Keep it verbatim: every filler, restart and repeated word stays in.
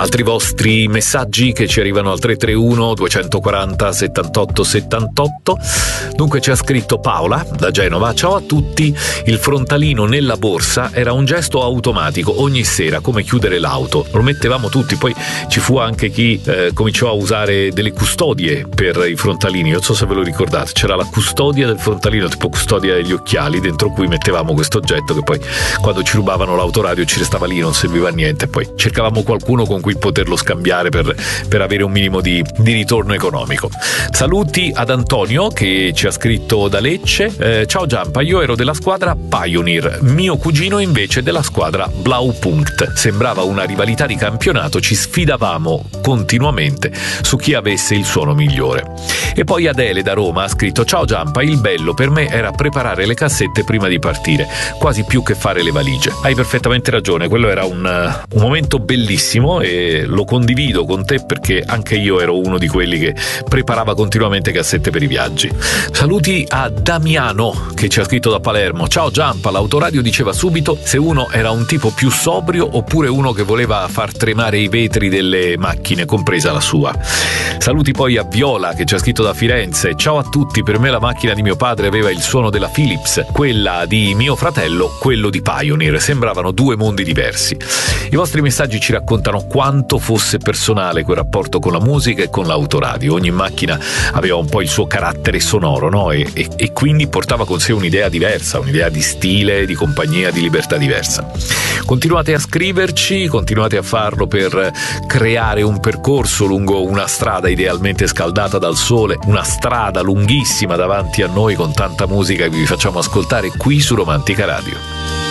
altri vostri messaggi che ci arrivano al tre tre uno due quattro zero settantotto settantotto. Dunque ci ha scritto Paola da Genova: ciao a tutti, il frontalino nella borsa era un gesto automatico ogni sera, come chiudere l'auto, lo mettevamo tutti. Poi ci fu anche chi eh, cominciò a usare delle custodie per i frontalini, non so se ve lo ricordate, c'era la custodia del frontalino, tipo custodia degli occhiali, dentro cui mettevamo questo oggetto che poi quando ci rubavano l'autoradio ci restava lì, non serviva a niente, poi cercavamo qualcuno con cui poterlo scambiare per, per avere un minimo di, di ritorno economico. Saluti ad Antonio che ci ha scritto da Lecce: eh, ciao Giampa, io ero della squadra Pioneer, mio cugino invece della squadra Blaupunkt, sembrava una rivalità di campionato, ci sfidavamo continuamente su chi avesse il suono migliore. E poi Adele da Roma ha scritto: ciao Giampa, il bello per me era preparare le cassette prima di partire, quasi più che fare le valigie. Hai perfettamente ragione, quello era un, un momento bellissimo e lo condivido con te perché anche io ero uno di quelli che preparava continuamente cassette per i viaggi. Saluti a Damiano che ci ha scritto da Palermo: ciao Giampa, l'autoradio diceva subito se uno era un tipo più sobrio oppure uno che voleva far tremare i vetri delle macchine, compresa la sua. Saluti poi a Viola che ci ha scritto da Firenze: ciao a tutti, per me la macchina di mio padre aveva il suono della Philips, quella di mio fratello quello di Pioneer, sembravano due mondi diversi. I vostri messaggi ci raccontano quanto fosse personale quel rapporto con la musica e con l'autoradio. Ogni macchina aveva un po' il suo carattere sonoro, no? E, e, e quindi portava con sé un'idea diversa, un'idea di stile, di compagnia, di libertà diversa. Continuate a scriverci, continuate a farlo per creare un percorso lungo una strada idealmente scaldata dal sole, una strada lunghissima davanti a noi con tanta musica che vi facciamo ascoltare qui su Romantica Radio.